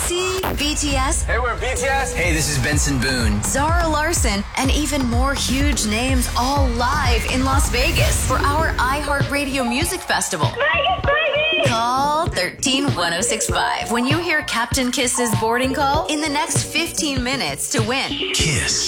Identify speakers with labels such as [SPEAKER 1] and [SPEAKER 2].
[SPEAKER 1] TLC, BTS,
[SPEAKER 2] Hey, we're BTS.
[SPEAKER 3] Hey, this is Benson Boone.
[SPEAKER 1] Zara Larson, and even more huge names all live in Las Vegas for our iHeartRadio Music Festival. Call 131065 when you hear Captain Kiss's boarding call in the next 15 minutes to win.
[SPEAKER 3] Kiss.